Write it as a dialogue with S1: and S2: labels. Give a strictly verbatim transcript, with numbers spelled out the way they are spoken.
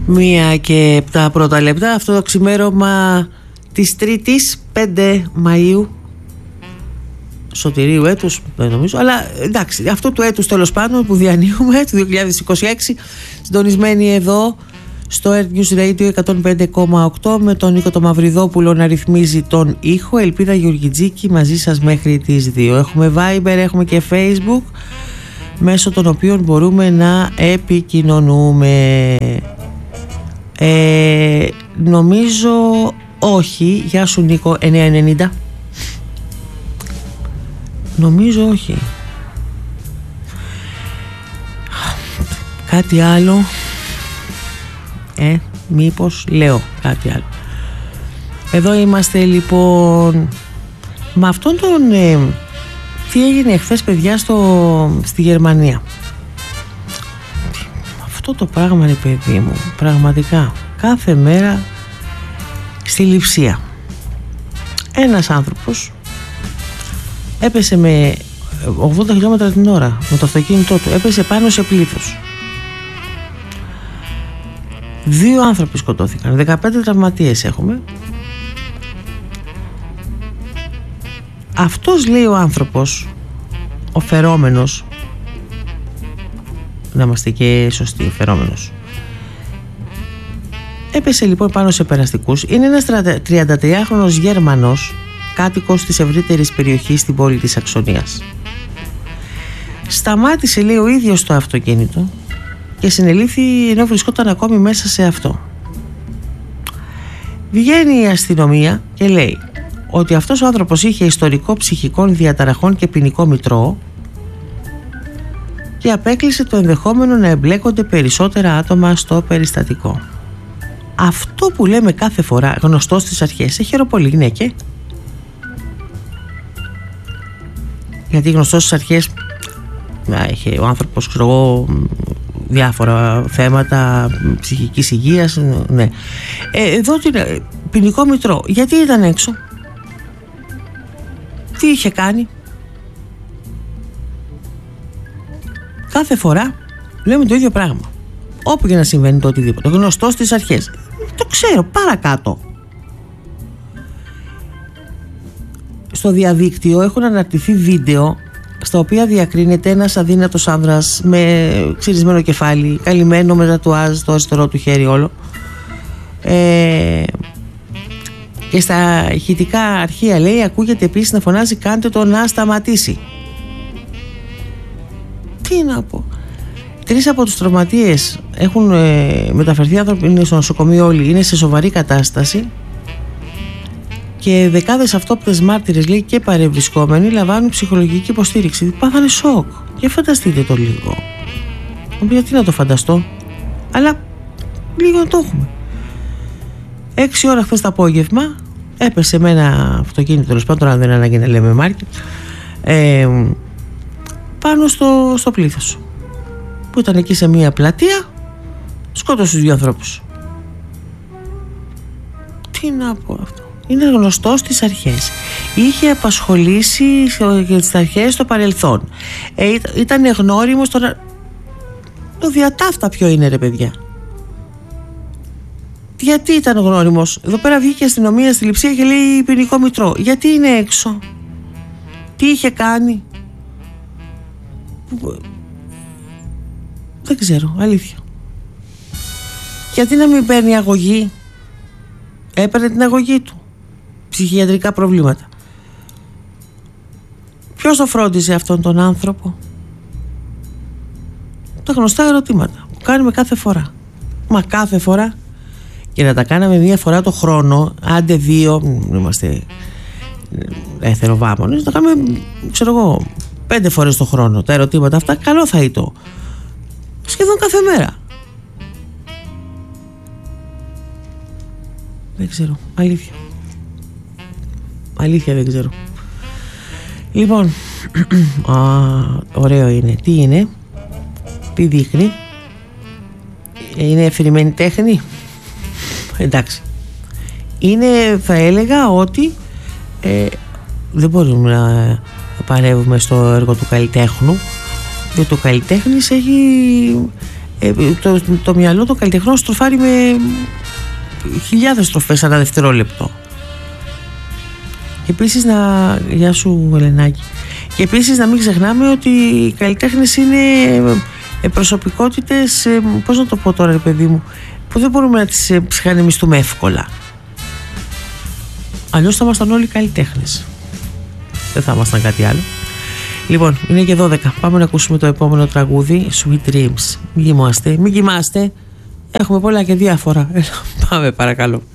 S1: Μία και επτά πρώτα λεπτά. Αυτό το ξημέρωμα της Τρίτης πέντε Μαΐου, σωτηρίου έτους, δεν νομίζω, αλλά εντάξει, αυτό του έτους τέλος πάντων που διανύουμε, του δύο χιλιάδες είκοσι έξι, συντονισμένοι εδώ στο Earth News Radio εκατόν πέντε κόμμα οκτώ με τον Νίκο το Μαυριδόπουλο να ρυθμίζει τον ήχο. Ελπίδα Γεωργιτζίκη μαζί σας μέχρι τις δύο. Έχουμε Viber, έχουμε και Facebook, μέσω των οποίων μπορούμε να επικοινωνούμε. Ε, νομίζω όχι. Γεια σου Νίκο, εννιά ενενήντα. Νομίζω όχι. Κάτι άλλο. Ε, μήπως λέω κάτι άλλο. Εδώ είμαστε λοιπόν με αυτόν τον ε, τι έγινε χθες παιδιά στο, στη Γερμανία. Αυτό το πράγμα είναι παιδί μου, πραγματικά κάθε μέρα στη Λειψία ένας άνθρωπος έπεσε με ογδόντα χιλιόμετρα την ώρα με το αυτοκίνητό του, έπεσε πάνω σε πλήθος. Δύο άνθρωποι σκοτώθηκαν, δεκαπέντε τραυματίες έχουμε. Αυτός, λέει ο άνθρωπος, ο φερόμενος, να είμαστε και σωστοί, ο φερόμενος, έπεσε λοιπόν πάνω σε περαστικούς. Είναι ένας τριαντατριάχρονος Γερμανός, κάτοικος της ευρύτερης περιοχής στην πόλη της Σαξονίας. Σταμάτησε, λέει, ο ίδιος το αυτοκίνητο και συνελήφθη ενώ βρισκόταν ακόμη μέσα σε αυτό. Βγαίνει η αστυνομία και λέει ότι αυτός ο άνθρωπος είχε ιστορικό ψυχικών διαταραχών και ποινικό μητρό και απέκλεισε το ενδεχόμενο να εμπλέκονται περισσότερα άτομα στο περιστατικό. Αυτό που λέμε κάθε φορά, γνωστό στις αρχές, σε χαιροπολί γυναίκε. Γιατί γνωστό στις αρχές να, είχε ο άνθρωπος, ξέρω εγώ, διάφορα θέματα ψυχικής υγείας, ναι. Ε, εδώ τι, ποινικό μητρό, γιατί ήταν έξω, τι είχε κάνει. Κάθε φορά λέμε το ίδιο πράγμα, όπου και να συμβαίνει το οτιδήποτε, γνωστό στις αρχές. Το ξέρω, παρακάτω. Στο διαδίκτυο έχουν αναρτηθεί βίντεο στα οποία διακρίνεται ένας αδύνατος άνδρας με ξυρισμένο κεφάλι, καλυμμένο με τατουάζ το αριστερό του χέρι όλο, ε, και στα ηχητικά αρχεία, λέει, ακούγεται επίσης να φωνάζει «κάντε το να σταματήσει». Τι να πω. Τρεις από τους τραυματίες έχουν ε, μεταφερθεί, άνθρωποι είναι στο νοσοκομείο, όλοι είναι σε σοβαρή κατάσταση και δεκάδες αυτόπτες μάρτυρες, λέει, και παρευρισκόμενοι λαμβάνουν ψυχολογική υποστήριξη. Πάθανε σοκ. Και φανταστείτε το λίγο. Γιατί να το φανταστώ, αλλά λίγο να το έχουμε. Έξι ώρα χθες το απόγευμα έπεσε με ένα αυτοκίνητο, τέλος πάντων, αν δεν ανάγκη να λέμε μάρκετ, ε, πάνω στο, στο πλήθος που ήταν εκεί σε μια πλατεία, σκότωσε τους δύο ανθρώπους. Τι να πω αυτό. Είναι γνωστό στις αρχές. Είχε απασχολήσει για τις αρχές στο παρελθόν. Ε, ήταν γνώριμος τώρα. Το διατάφτα ποιο είναι, ρε παιδιά. Γιατί ήταν γνώριμος. Εδώ πέρα βγήκε η αστυνομία στη Λειψία και λέει ποινικό μητρό. Γιατί είναι έξω. Τι είχε κάνει. Δεν ξέρω, αλήθεια. Γιατί να μην παίρνει αγωγή. Έπαιρνε την αγωγή του. Ψυχιατρικά προβλήματα. Ποιος το φρόντιζε αυτόν τον άνθρωπο. Τα γνωστά ερωτήματα που κάνουμε κάθε φορά. Μα κάθε φορά. Και να τα κάναμε μία φορά το χρόνο, άντε δύο, είμαστε εθεροβάμονες, να τα κάνουμε, ξέρω εγώ, πέντε φορές το χρόνο τα ερωτήματα αυτά, καλό θα ήταν. Σχεδόν κάθε μέρα. Δεν ξέρω, αλήθεια. Αλήθεια δεν ξέρω. Λοιπόν, α, ωραίο είναι. Τι είναι, τι δείχνει. Είναι αφηρημένη τέχνη. Εντάξει. Είναι, θα έλεγα ότι ε, δεν μπορούμε να παρεύουμε στο έργο του καλλιτέχνου, διότι ο καλλιτέχνης έχει ε, το, το μυαλό των καλλιτεχνών στροφάρει με χιλιάδες στροφές ανά δευτερόλεπτο. Και επίσης να... Γεια σου Ελενάκη. Και επίσης να μην ξεχνάμε ότι οι καλλιτέχνες είναι προσωπικότητες, πώς να το πω τώρα ρε παιδί μου, που δεν μπορούμε να τις ψυχανεμιστούμε εύκολα. Αλλιώς θα ήμασταν όλοι καλλιτέχνες. Δεν θα ήμασταν κάτι άλλο. Λοιπόν, είναι και δώδεκα. Πάμε να ακούσουμε το επόμενο τραγούδι, Sweet Dreams. Μην κοιμάστε, μην κοιμάστε. Έχουμε πολλά και διάφορα. Πάμε παρακαλώ.